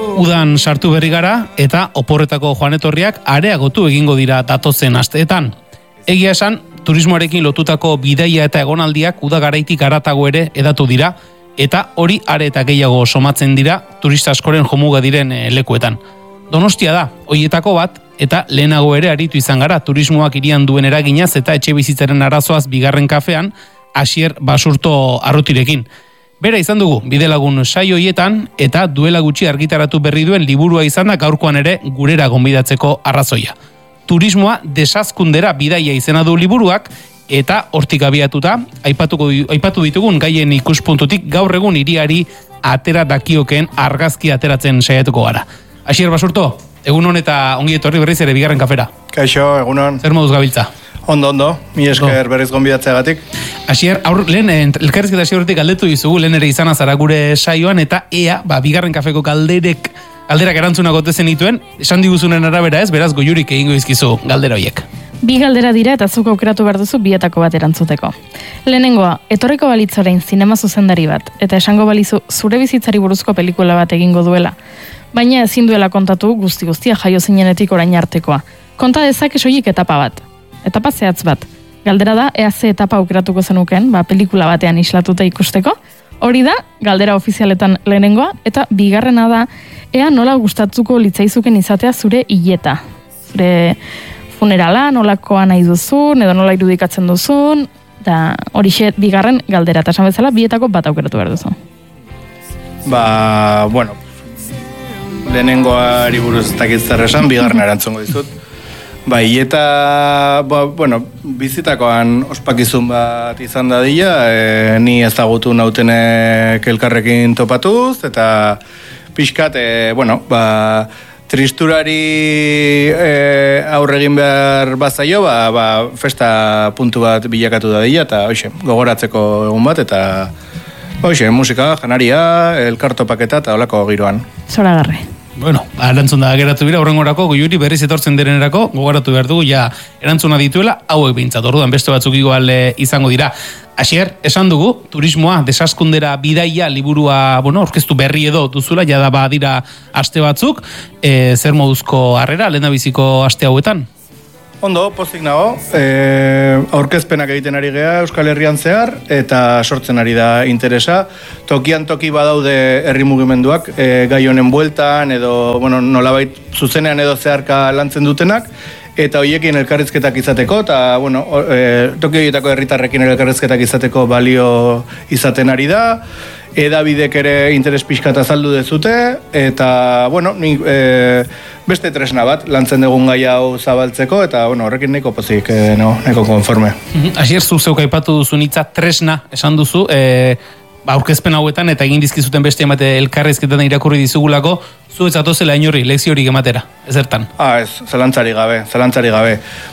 Udan sartu berri gara eta oporretako joanetorriak areagotu egingo dira datozen asteetan. Egia esan, turismoarekin lotutako bidaia eta egonaldiak uda garaitik haratago ere edatu dira, eta hori are eta gehiago somatzen dira turista askoren jomuga diren lekuetan. Donostia da, hoietako bat, eta lehenago ere aritu izan gara turismoak hirian duen eraginaz eta etxe bizitzaren arazoaz bigarren kafean, Asier Basurto Arrutirekin. Bera izan dugu, bidelagun saio hoietan, eta duela gutxi argitaratu berri duen liburua izan da gaurkoan ere gurera gonbidatzeko arrazoia. Turismoa desazkundera bidaia izena du liburuak, eta hortik abiatuta, aipatu ditugun gaien ikuspuntutik gaur egun hiriari atera dakiokeen argazki ateratzen saiatuko gara. Asier Basurto, egunon eta ongi etorri berriz ere bigarren kafera. Kaixo, egunon. Zer moduz gabiltza? Ondo, mi esker berriz gonbidatzeagatik. Asier, lehen elkarrizketa horretik galdetu dizugu, lehen ere izan azara gure saioan, eta bigarren kafeko galderak erantzunak otezen dituen, esan diguzunen arabera ez, beraz goiurik egingo izkizu galdera horiek. Bi galdera dira eta zuk aukeratu behar duzu bietako bat erantzuteko. Lehenengoa, etorriko balitzorein zinema zuzendari bat, eta esango balizu zure bizitzari buruzko pelikula bat egingo duela. Baina ezin duela kontatu guztia jaio zinenetik orain artekoa. Konta dezake soilik etapa bat. Etapa zehatz bat. Galdera da, ea ze etapa aukeratuko zenuken, pelikula batean islatuta ikusteko. Hori da, galdera ofizialetan lehenengoa, eta bigarrena da, ea nola gustatzuko litzaizuken izatea zure hileta. Zure funerala, nolakoa nahi duzun, edo nola irudikatzen duzun, eta horixe bigarren galdera, eta esan bezala, bietako bat aukeratu behar duzu. Lehenengoari buruz ez dakit zer esan, bigarren erantzungo dizut. Eta, bizitakoan ospakizun bat izan dadila, ni ezagutu nautenek elkarrekin topatuz, eta pixkat, tristurari aurregin behar bazaio, festa puntu bat bilakatu dadila, eta gogoratzeko egun bat, eta musika, janaria, elkartopaketa eta olako giroan. Zoragarri. Erantzun da geratu dira, horrengorako goiuri berriz etortzen derenerako, gogoratu behar dugu, erantzuna dituela, hauek behintzat, orduan beste batzuk igual izango dira. Asier, esan dugu, turismoa, desaskundera bidaia, liburua, aurkeztu berri edo duzula, jada badira aste batzuk, zer moduzko harrera, lehendabiziko aste hauetan? Ondo, pozik nago, aurkezpenak egiten ari gea Euskal Herrian zehar, eta sortzen ari da interesa. Tokian toki badaude herri mugimenduak, gai honen bueltan, edo nolabait zuzenean edo zeharka lantzen dutenak, eta hoiekin elkarrizketak izateko, eta toki horietako herritarrekin elkarrizketak izateko balio izaten ari da, edabidek ere interes pixkat azaldu dezute, eta nik beste tresna bat lantzen dugun gai hau zabaltzeko, eta horrekin nahiko pozik, nahiko konforme. Asier, zu zeuk aipatu duzun hitza tresna esan duzu, aurkezpen hauetan eta egin dizkizuten beste emate elkarrizketan irakurri dizugulako, zu ez zatozela inorri, lekzio horik ematera, ezertan? Ez, zelantzari gabe.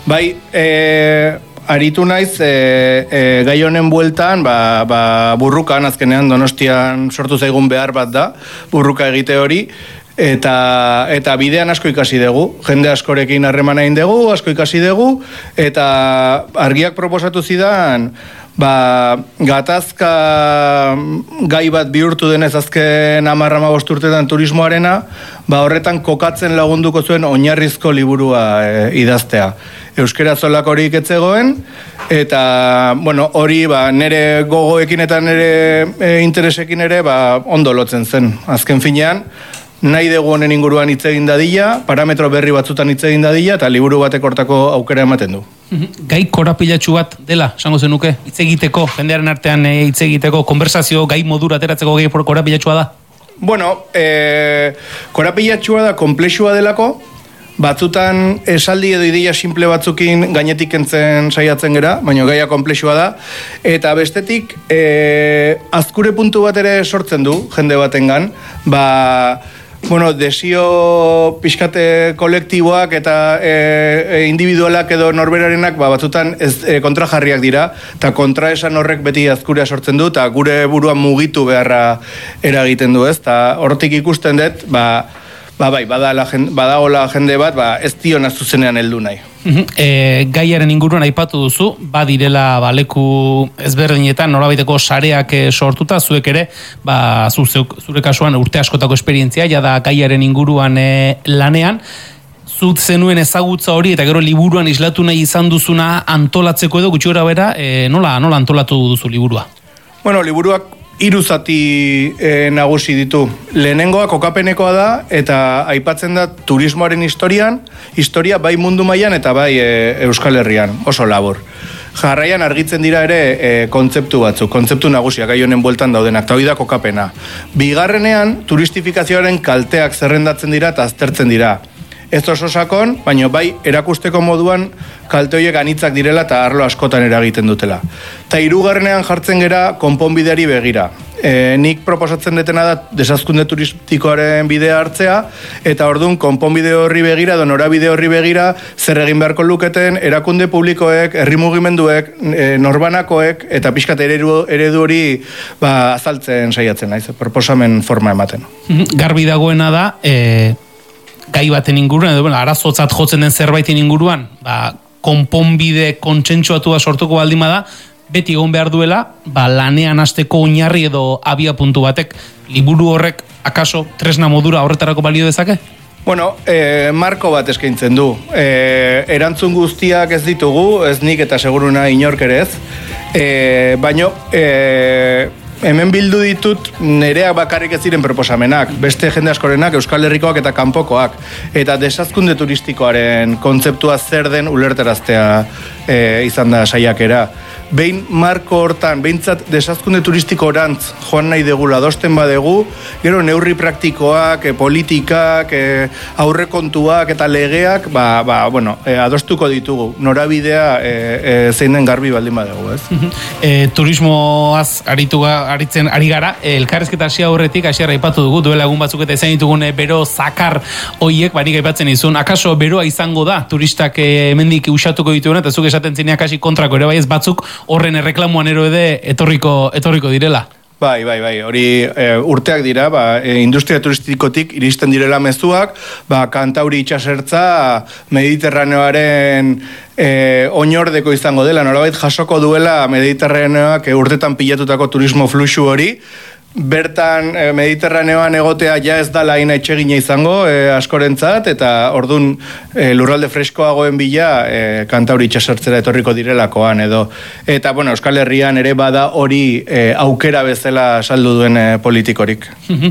Aritu naiz, gai honen bueltan, burrukan, azkenean Donostian sortu zaigun behar bat da, burruka egite hori, eta bidean asko ikasi dugu, jende askorekin harremana egin dugu, asko ikasi dugu, eta argiak proposatu zidan, gatazka gai bat bihurtu denez azken 10-15 urtetan turismoarena, horretan kokatzen lagunduko zuen oinarrizko liburua idaztea. Euskera zolakorik etzegoen, eta hori nire gogoekin eta nire interesekin ere ondo lotzen zen. Azken finean, nahi dugu honen inguruan hitz egin dadila, parametro berri batzutan hitz egin dadila, eta liburu batek hortako aukera ematen du. Gai korapilatsu bat dela, esango zenuke, hitz egiteko, jendearen artean hitz egiteko, konversazio gai modura ateratzeko gai korapilatsua da? Korapilatsua da, komplexua delako, batzutan esaldi edo ideia simple batzukin gainetik kentzen saiatzen gera, baina gaia komplexua da, eta bestetik azkure puntu bat ere sortzen du jende batengan, desio pixkate kolektiboak eta individualak edo norberarenak batzutan kontrajarriak dira, eta kontraesan horrek beti azkurea sortzen du, eta gure buruan mugitu beharra eragiten du, ez? Eta hortik ikusten dut, badagola jende bat, ez diona zuzenean heldu nahi. Gaiaren inguruan aipatu duzu, badirela leku ezberdinetan norabaiteko sareak sortuta, zuek ere, zure kasuan urte askotako esperientzia, jada gaiaren inguruan lanean, zut zenuen ezagutza hori eta gero liburuan islatu nahi izan duzuna antolatzeko edo gutxi gora bera, nola antolatu duzu liburua? Bueno, liburuak 3 zati nagusi ditu. Lehenengoa kokapenekoa da eta aipatzen da turismoaren historia bai mundu mailan eta bai Euskal Herrian, oso labur. Jarraian argitzen dira ere kontzeptu batzuk, kontzeptu nagusiak gai honen bueltan daudenak, eta hori da kokapena. Bigarrenean, turistifikazioaren kalteak zerrendatzen dira eta aztertzen dira. Ez oso sakon, baina bai erakusteko moduan kalte horiek anitzak direla eta arlo askotan eragiten dutela. Ta 3. jartzen gera konponbideari begira. Nik proposatzen detena da desazkunde turistikoaren bidea hartzea, eta orduan konponbide horri begira, norabide horri begira, zer egin beharko luketen erakunde publikoek, herri mugimenduek, norbanakoek, eta pixkat eredu hori azaltzen saiatzen naiz, proposamen forma ematen. Garbi dagoena da, gai baten inguruan, edo arazotzat jotzen den zerbaiten inguruan, konponbide kontsentsuatua sortuko baldin bada, beti egon behar duela, lanean hasteko oinarri edo abia puntu batek, liburu horrek akaso tresna modura horretarako balio dezake? Bueno, marko bat eskaintzen du. Erantzun guztiak ez ditugu, ez nik eta seguruna inork ere ez, baino hemen bildu ditut nereak bakarrik ez ziren proposamenak, beste jende askorenak, Euskal Herrikoak eta kanpokoak, eta desazkunde turistikoaren kontzeptua zer den ulertaraztea izan da saiakera. Behin marko hortan, behintzat desazkunde turistiko orantz joan nahi degula adosten badegu, gero neurri praktikoak, politikak, aurrekontuak eta legeak, adostuko ditugu. Norabidea zein den garbi baldin badegu, ez? Turismoaz aritzen ari gara, elkarrezketa hasi aurretik, hasiera aipatu dugu, duela egun batzuk eta izan ditugun bero zakar hoiek, banik aipatzen izun, akaso beroa izango da, turistak hemendik usatuko dituena, eta zuk esaten zineak hasi kontrako ere bai ez batzuk horren erreklamuan ere etorriko direla. Bai, hori urteak dira, industria turistikotik iristen direla mezuak, Kantauri itxasertza Mediterraneoaren oinordeko izango dela, nolabait jasoko duela Mediterraneoak urtetan pilatutako turismo fluxu hori, bertan Mediterraneoan egotea ja ez da laina etxegina izango askorentzat, eta ordun lurralde freskoagoen bila Kantauri itxasertzera etorriko direlakoan edo. Eta Euskal Herrian ere bada hori aukera bezala saldu duen politikorik.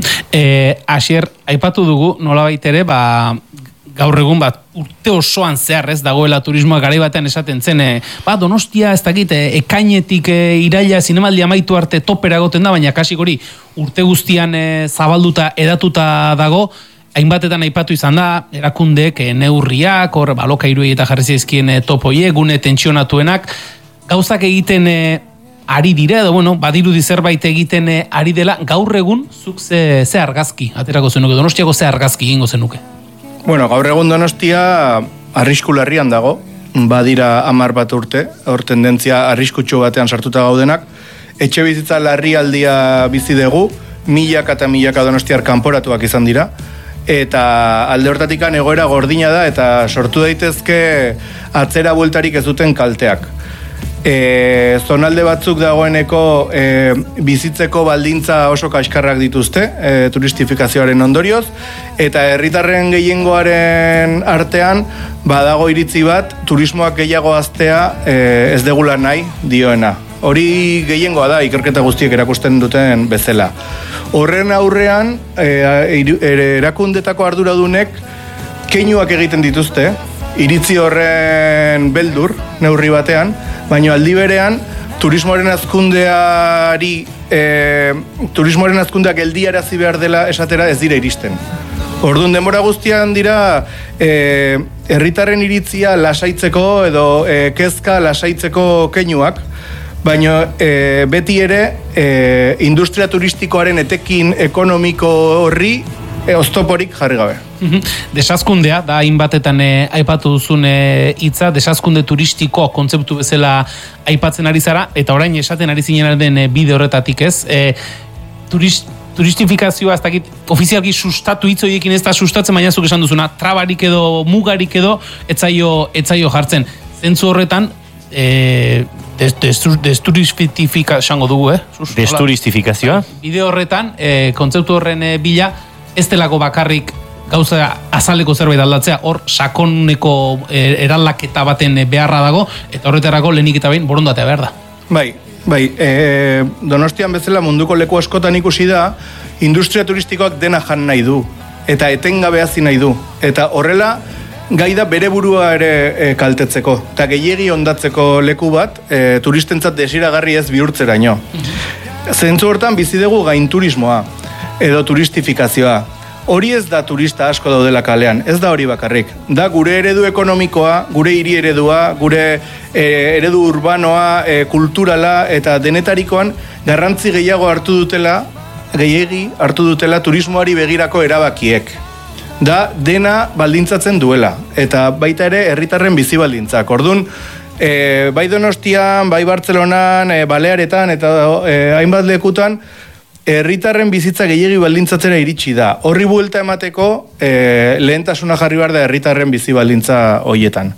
Asier, aipatu dugu nolabait ere, gaur egun urte osoan zehar ez dagoela turismoa garai batean esaten zen, Donostia ez dakit, ekainetik iraila zinemaldi amaitu arte topera goten da, baina kasik hori urte guztian zabalduta edatuta dago, hainbatetan aipatu izan da, erakundeek neurriak, hor balokairuei eta jarri zaizkien topoiek, gune tentsionatuenak, gauzak egiten ari dira, edo badirudi zerbait egiten ari dela, gaur egun zuk ze argazki aterako zenuke, Donostiako ze argazki egingo zenuke? Gaur egun Donostia arrisku larrian dago, badira 10 urte, hor tendentzia arriskutsu batean sartuta gaudenak, etxe bizitza larrialdia bizi dugu, milaka eta milaka donostiar kanporatuak izan dira, eta alde hortatik egoera gordina da, eta sortu daitezke atzera bueltarik ez duten kalteak. Zonalde batzuk dagoeneko bizitzeko baldintza oso kaskarrak dituzte turistifikazioaren ondorioz, eta herritarren gehiengoaren artean badago iritzi bat turismoak gehiago haztea ez degula nahi dioena. Hori gehiengoa da ikerketa guztiek erakusten duten bezala. Horren aurrean erakundetako arduradunek keinuak egiten dituzte, iritzi horren beldur neurri batean, baina aldi berean turismoaren azkundeak geldiarazi behar dela esatera ez dira iristen. Orduan denbora guztian dira herritarren iritzia lasaitzeko edo kezka lasaitzeko keinuak, baina beti ere industria turistikoaren etekin ekonomiko horri oztoporik jarri gabe. Desazkundea, da hainbatetan aipatu duzun hitza, desazkunde turistiko kontzeptu bezala aipatzen ari zara, eta orain esaten ari zinenaren bide horretatik ez, turistifikazioa, ez dakit, ofizialki sustatu hitz horiekin ez da sustatzen, baina zuk esan duzuna, trabarik edo, mugarik edo, etzaio jartzen. Zentzu horretan, desturistifikazioa dugu, Desturistifikazioa? Bide horretan, kontzeptu horren bila, ez delako bakarrik gauza azaleko zerbait aldatzea, hor sakoneko eraldaketa baten beharra dago, eta horretarako lehenik eta behin borondatea behar da. Bai, Donostian bezala munduko leku askotan ikusi da, industria turistikoak dena jan nahi du, eta etengabe hazi nahi du, eta horrela gai da bere burua ere kaltetzeko, eta gehiegi ondatzeko leku bat, turistentzat desiragarri ez bihurtzeraino. Zentzu hortan bizi dugu gainturismoa, edo turistifikazioa. Hori ez da turista asko daudela kalean, ez da hori bakarrik. Da gure eredu ekonomikoa, gure hiri eredua, gure eredu urbanoa, kulturala eta denetarikoan garrantzi gehiago gehiegi hartu dutela turismoari begirako erabakiek. Da dena baldintzatzen duela, eta baita ere herritarren bizi baldintzak. Orduan, bai Donostian, bai Bartzelonan, Balearetan eta hainbat lekutan, herritarren bizitza gehiegi baldintzatzera iritsi da. Horri buelta emateko lehentasuna jarri behar da herritarren bizi baldintza hoietan.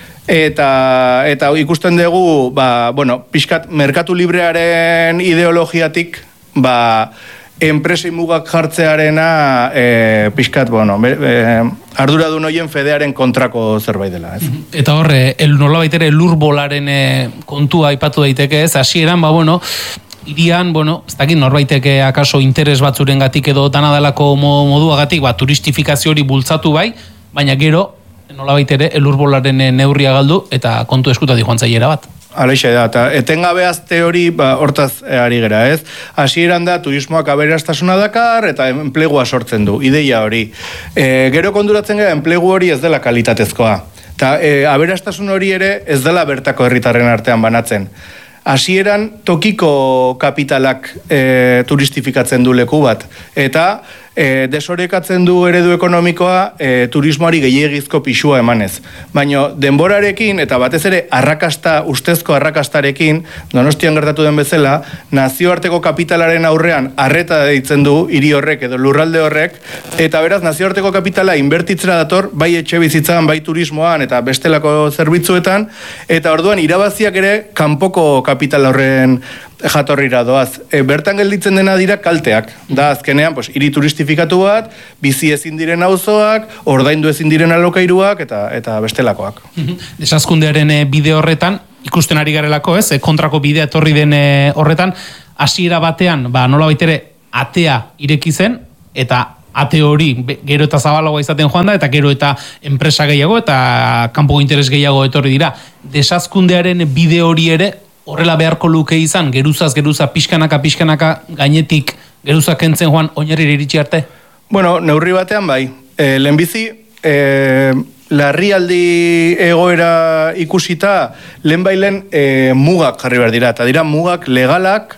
Eta ikusten dugu, pixkat merkatu librearen ideologiatik, enpresei mugak jartzearena pixkat, arduradun hoien fedearen kontrako zerbait dela. Ez? Eta horre, nolabait ere lurbolaren kontua aipatu daiteke ez, hasieran, irian, ez dakit norbaiteke akaso interes batzurengatik edo danadalako moduagatik, turistifikazio hori bultzatu bai, baina gero, nolabait ere, elurbolaren neurria galdu eta kontu eskutati joan zailera bat. Alaixe da, eta etengabe azte hori, hortaz ari gera, ez? Hasieran da, turismoak aberastasuna dakar eta enplegua sortzen du, ideia hori. Gero konduratzen gara, enplegu hori ez dela kalitatezkoa. Eta aberastasun hori ere ez dela bertako herritarren artean banatzen. Hasieran tokiko kapitalak turistifikatzen du leku bat, eta desorekatzen du eredu ekonomikoa turismoari gehiegizko pisua emanez. Baina denborarekin eta batez ere ustezko arrakastarekin, Donostian gertatu den bezala, nazioarteko kapitalaren aurrean arreta deitzen du hiri horrek edo lurralde horrek, eta beraz nazioarteko kapitala inbertitzera dator, bai etxe bizitzan, bai turismoan eta bestelako zerbitzuetan, eta orduan irabaziak ere kanpoko kapital horren jatorrira doaz. Bertan gelditzen dena dira kalteak. Da azkenean, hiri turistifikatu bat, bizi ezin diren auzoak, ordaindu ezin diren alokairuak eta bestelakoak. Desazkundearen bide horretan, ikusten ari garelako, ez? Kontrako bidea etorri den horretan, hasiera batean, nolabait ere atea ireki zen, eta ate hori gero eta zabalagoa izaten joan da, eta gero eta enpresa gehiago, eta kanpoko interes gehiago etorri dira. Desazkundearen bide hori ere, horrela beharko luke izan, geruzaz pixkanaka gainetik geruzak kentzen joan oinarrira iritsi arte? Neurri batean bai. Lehenbizi, larrialdi egoera ikusita, lehenbailen mugak jarri behar dira. Eta dira mugak legalak,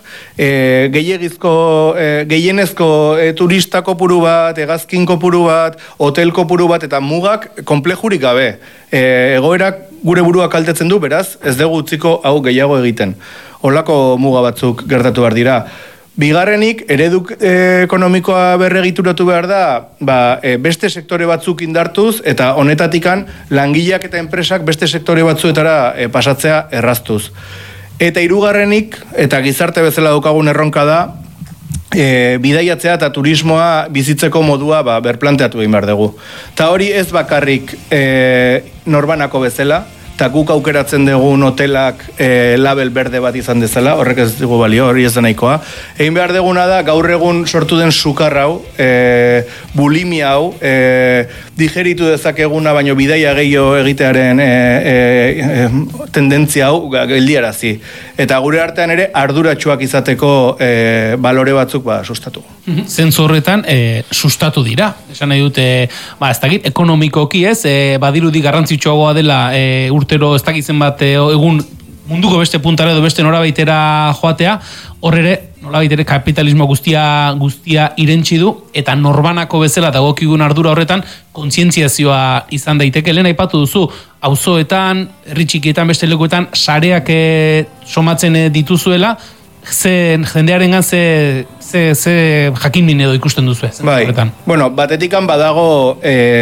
gehienezko turista kopuru bat, hegazkin kopuru bat, hotel kopuru bat, eta mugak komplejurik gabe. Egoerak gure burua kaltetzen du, beraz, ez dugu utziko hau gehiago egiten. Holako muga batzuk gertatu behar dira. Bigarrenik, eredu ekonomikoa berregituratu behar da, beste sektore batzuk indartuz, eta honetatikan langileak eta enpresak beste sektore batzuetara pasatzea erraztuz. Eta hirugarrenik, eta gizarte bezala daukagun erronka da, bidaiatzea eta turismoa bizitzeko modua berplanteatu egin behar dugu. Ta hori ez bakarrik norbanako bezala, eta guk aukeratzen dugun hotelak label berde bat izan dezala, horrek ez dugu balio, hori ez da nahikoa. Egin behar duguna da, gaur egun sortu den sukar hau, bulimia hau, digeritu dezakeguna, baino bidaia gehiago egitearen tendentzia hau geldiarazi. Eta gure artean ere arduratsuak izateko balore batzuk sustatu. Zentzu horretan sustatu dira. Esan nahi dute, ez dakit, ekonomikoki ez, badirudi garrantzitsuagoa dela urtero ez dakitzen bat egun munduko beste puntara edo beste norabaitera joatea, hor ere nolabait kapitalismo guztia irentsi du, eta norbanako bezala dagokigun ardura horretan kontzientziazioa izan daiteke. Lehen aipatu duzu, auzoetan, herri txikietan, beste lekuetan sareak somatzen dituzuela, jendearengan ze jakin min edo ikusten duzu ez? Bai, bueno, batetikan badago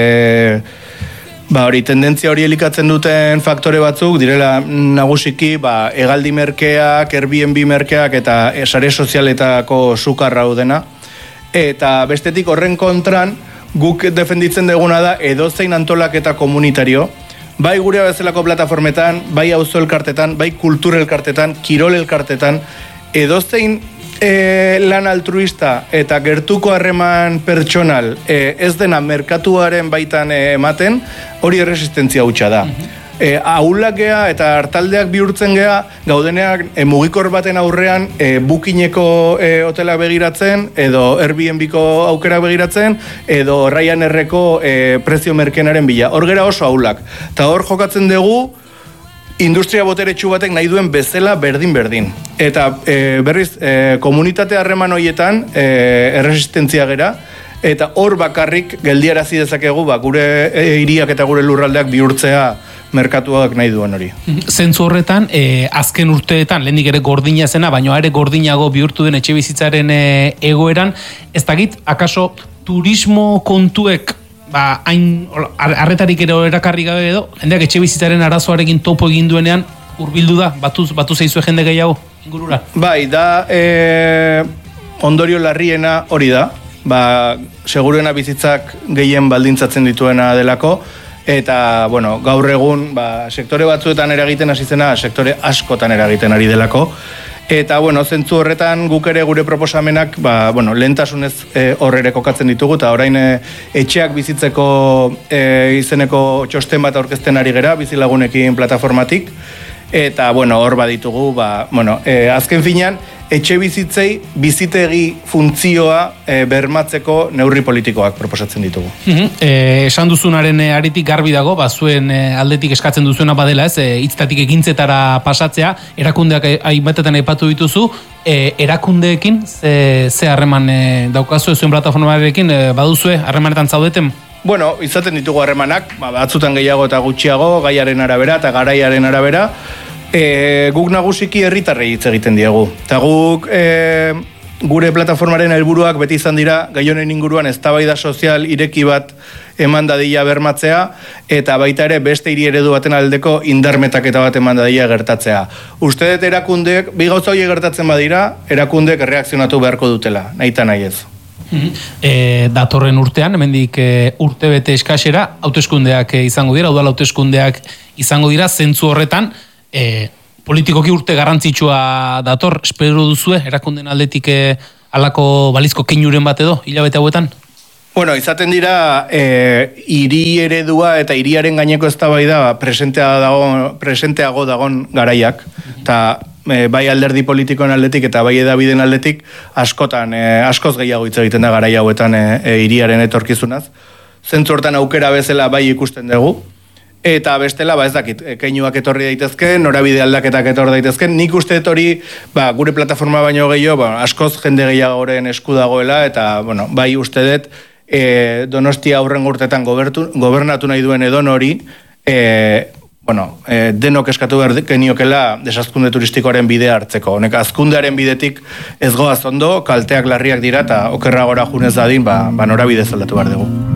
hori tendentzia hori elikatzen duten faktore batzuk direla nagusiki hegaldi merkeak, Airbnb merkeak eta sare sozialetako sukarra dena. Eta bestetik horren kontran guk defenditzen duguna da edozein antolaketa komunitario, bai gure bezalako plataformetan, bai auzo elkartetan, bai kultur elkartetan, kirol elkartetan, edozein lan altruista eta gertuko harreman pertsonal ez dena merkatuaren baitan ematen, hori erresistentzia hutsa da. Ahulak gea eta hartaldeak bihurtzen gea, gaudeneak mugikor baten aurrean Bookingeko hotela begiratzen, edo Airbnbko aukera begiratzen, edo Ryanerreko prezio merkenaren bila. Hor gera oso ahulak. Eta hor jokatzen dugu, industria boteretsu batek nahi duen bezala berdin-berdin. Eta berriz, komunitate harreman horietan erresistentzia gera, eta hor bakarrik geldiarazi dezakegu gure hiriak eta gure lurraldeak bihurtzea merkatuak nahi duen hori. Zentzu horretan, azken urteetan, lehenik ere gordina zena, baina ere gordinago bihurtu den etxe bizitzaren egoeran, ez dakit, akaso turismo kontuek hain arretarik ere erakarri gabe edo, jendeak etxe bizitzaren arazoarekin topo egin duenean, hurbildu da, batu zaizue jende gehiago ingurura? Bai, da ondorio larriena hori da, seguruena bizitzak gehien baldintzatzen dituena delako, eta, bueno, gaur egun, sektore batzuetan eragiten hasi zena, sektore askotan eragiten ari delako, eta, bueno, zentzu horretan guk ere gure proposamenak, lehentasunez horrere kokatzen ditugu, eta orain etxeak bizitzeko izeneko txosten bat aurkezten ari gera, bizilagunekin plataformatik, eta, hor baditugu, azken finean, etxe bizitzei bizitegi funtzioa bermatzeko neurri politikoak proposatzen ditugu. Esan duzunaren aritik garbi dago, zuen aldetik eskatzen duzuena badela ez, hitztatik ekintzetara pasatzea, erakundeak hainbatetan aipatu dituzu, erakundeekin ze harreman daukazu zuen plataformarekin, baduzue harremanetan zaudeten? Bueno, izaten ditugu harremanak, batzutan gehiago eta gutxiago, gaiaren arabera eta garaiaren arabera, guk nagusiki herritarrei hitz egiten diegu. Eta guk gure plataformaren helburuak beti izan dira gai honen inguruan eztabaida sozial ireki bat eman dadila bermatzea eta baita ere beste hiri eredu baten aldeko indarmetaketa bat eman dadila gertatzea. Uste dut erakundeek, bi gauza horiek gertatzen badira, erakundeek erreakzionatu beharko dutela, nahita nahi ez. Datorren urtean, hemendik urte bete eskasera, hauteskundeak izango dira, udal hauteskundeak izango dira, zentzu horretan, politikoki urte garrantzitsua dator, espero duzue, erakunden aldetik alako balizko keinuren bat edo, hilabete hauetan? Bueno, izaten dira, hiri eredua eta hiriaren gaineko eztabaida presenteago dagon garaiak, eta bai alderdi politikoen aldetik eta bai edabideen aldetik askoz gehiago hitz egiten da garai hauetan hiriaren etorkizunaz. Zentzu hortan aukera bezala bai ikusten dugu, eta bestela, ez dakit, keinuak etorri daitezken, norabide aldaketak etorri daitezken, nik uste dut hori, gure plataforma baino gehiago, askoz jende gehiagoren esku dagoela, eta, bai uste dut, Donostia aurrengo urtetan gobernatu nahi duen edon hori, denok eskatu behar geniokela desazkunde turistikoaren bidea hartzeko. Honek azkundearen bidetik ez goaz ondo, kalteak larriak dira, eta okerragora junez dadin, norabide aldatu behar dugu.